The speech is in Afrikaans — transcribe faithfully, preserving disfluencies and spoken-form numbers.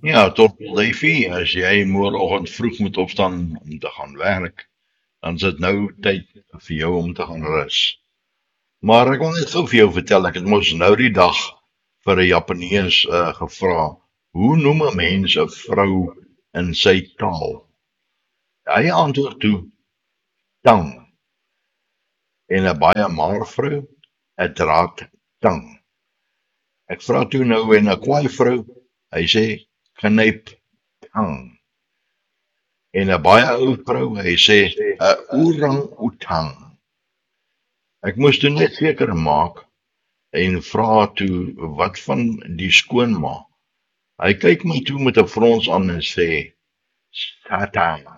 Ja, tot Davie, as jy môreoggend vroeg moet opstaan om te gaan werk, dan is dit nou tyd vir jou om te gaan rus. Maar ek wil net gou vir jou vertel, ek het mos nou die dag vir 'n Japanees uh, gevra, hoe noem 'n mens 'n vrou in sy taal? Hy antwoord toe, tang, en 'n baie maar vrou, 'n draad tang. Ek vra toe nou en 'n kwaai vrou, hy sê, knyp tang. En 'n baie ou vrou, hy sê 'n orang-outang. Ek moes toe net seker maak en vra toe wat van die skoonma. Hy kyk my toe met 'n frons aan en sê, Satan.